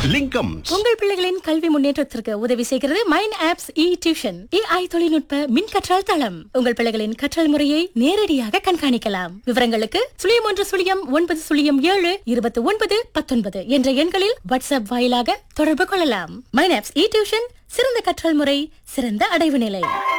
லிங்கம் உங்கள் பிள்ளைகளின் கல்வி முன்னேற்றத்திற்கு உதவி செய்கிறது மைண்ட் ஆப்ஸ் இ டியூஷன் AI தொழில்நுட்ப மின் கற்றல் தளம். உங்கள் பிள்ளைகளின் கற்றல் முறையை நேரடியாக கண்காணிக்கலாம். விவரங்களுக்கு 011009272919 என்ற எண்களில் வாட்ஸ்அப் வாயிலாக தொடர்பு கொள்ளலாம். மைண்ட் ஆப்ஸ் இ டியூஷன், சிறந்த கற்றல் முறை, சிறந்த அடைவு நிலை.